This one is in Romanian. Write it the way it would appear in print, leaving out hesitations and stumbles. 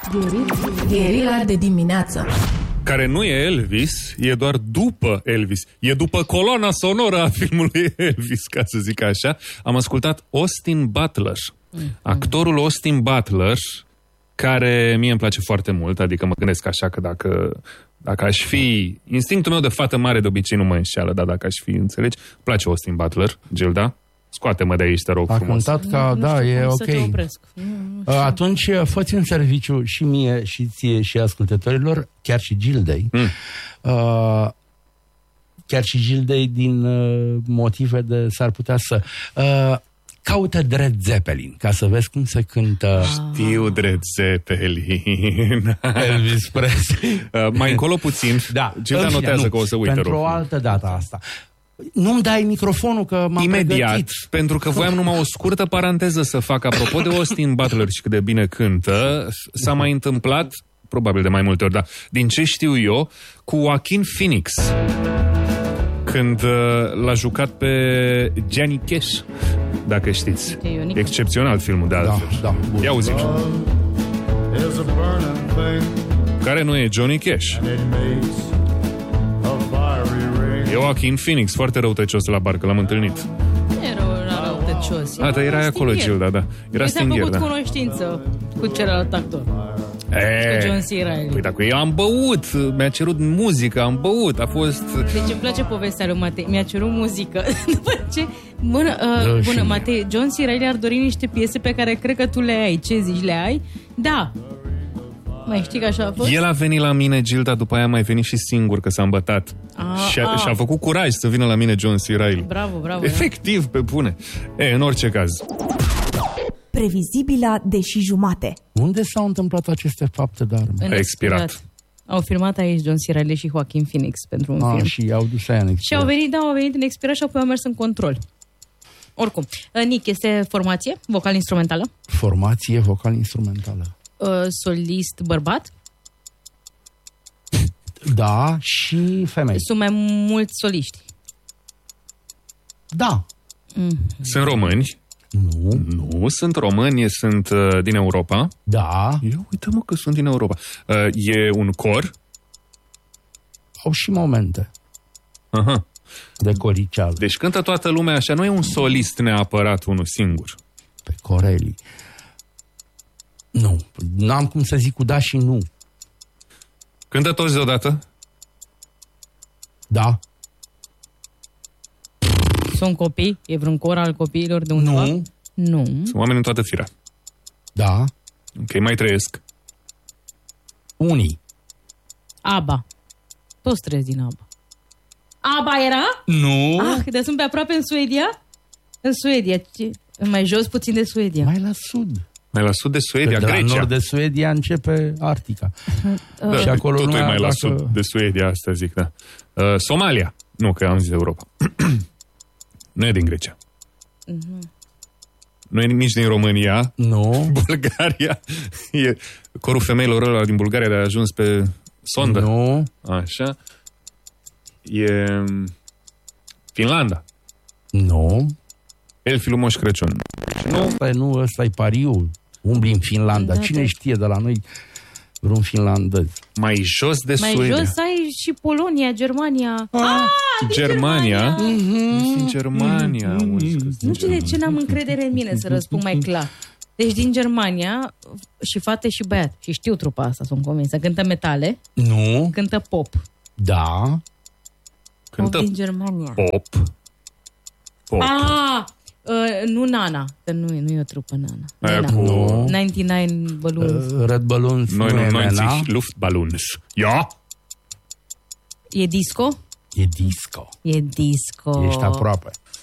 Gherila de dimineață. Care nu e Elvis, e doar după Elvis. E după coloana sonoră a filmului Elvis, ca să zic așa. Am ascultat Austin Butler. Actorul Austin Butler, care mie îmi place foarte mult, adică mă gândesc așa că dacă aș fi... Instinctul meu de fată mare de obicei nu mă înșeală, dar dacă aș fi, înțelegi? Îmi place Austin Butler, Gilda. Scoate-mă de aici, te rog frumos. A cântat ca, da, e ok. Atunci fă-ți un serviciu și mie, și ție, și ascultătorilor, chiar și Gildei. Chiar și Gildei din motive de s-ar putea să... caută Led Zeppelin, ca să vezi cum se cântă... Știu Led Zeppelin. Elvis Presley. Mai încolo puțin. Da. Gilda notează că o să uite. Pentru o altă dată asta. Nu-mi dai microfonul că m-am pregătit. Pentru că voiam numai o scurtă paranteză să fac. Apropo de Austin Butler și cât de bine cântă, s-a mai întâmplat, probabil de mai multe ori, dar din ce știu eu, cu Joaquin Phoenix, când l-a jucat pe Johnny Cash, dacă știți. Excepțional filmul de altfel. Da. Ia auzim. Care nu e Johnny Cash. E Joaquin Phoenix, foarte răutăcios la bar, că l-am întâlnit. Era răutăcios. Da, erai acolo, Gilda, da. Era stingher, da. Mi-a făcut cunoștință cu celălalt actor. Cu John C. Reilly. Păi dacă eu am băut, mi-a cerut muzică, am băut, a fost... Deci îmi place povestea lui Matei. Mi-a cerut muzică. După ce... Bună, Matei, John C. Reilly ar dori niște piese pe care cred că tu le ai. Ce zici, le ai? Da. Mai știi că așa a fost? El a venit la mine, Gilda, după aia a mai venit și singur, că s-a îmbătat. Și-a făcut curaj să vină la mine John C. Reilly. Bravo. Efectiv, pe bune. În orice caz. Previzibila de și jumate. Unde s-au întâmplat aceste fapte de armă? A expirat. Au filmat aici John C. Reilly și Joaquin Phoenix pentru un film. Și i-au dus aia în expirat. Și au venit în expirat și apoi au mers în control. Oricum, Nic, este formație vocal-instrumentală? Formație vocal-instrumentală. Solist bărbat? Da, și femei. Sunt mai mulți soliști? Da. Sunt români? Nu sunt români, sunt din Europa. Da. Uite-mă că sunt din Europa. E un cor? Au și momente. Aha. De coriceală. Deci cântă toată lumea așa, nu e un solist neapărat unul singur. Pe corelii. Nu, n-am cum să zic cu da și nu. Cântă toți deodată? Da. Sunt copii? E vreun cor al copiilor de undeva? Nu. Sunt oameni în toată firea. Da. Ok, mai trăiesc. Unii. ABBA. Toți trăiesc din ABBA. ABBA era? Nu. Dar sunt pe aproape în Suedia? În Suedia. Mai jos puțin de Suedia. Mai la sud. Mai la sud de Suedia, de Grecia. La nord de Suedia începe Arctica. Da, și acolo totul e mai la sud de Suedia, asta zic, da. Somalia. Nu, că am zis Europa. Nu e din Grecia. Nu e nici din România. Nu. Bulgaria. E corul femeilor ăla din Bulgaria de a ajuns pe sondă. Nu. Așa. E Finlanda. Nu. Elfii lui Moș Crăciun. Nu, ăsta e pariul. Umbli în Finlanda. Da, cine știe de la noi vreun finlandez? Mai jos de Suedia. Mai jos ai și Polonia, Germania. Germania? Din Germania. Nu știu de ce n-am încredere în mine să răspund mai clar. Deci din Germania și fate și băiat. Și știu trupa asta, sunt convinsă. Cântă metale. Nu. Cântă pop. Da. Cântă din Germania. Pop. Nu Nana, că nu e o trupă Nana. Aia cu 99 Balloons. Red Balloons. 99 Luftballons. Ja? E disco? E disco. E disco. Ești aproape.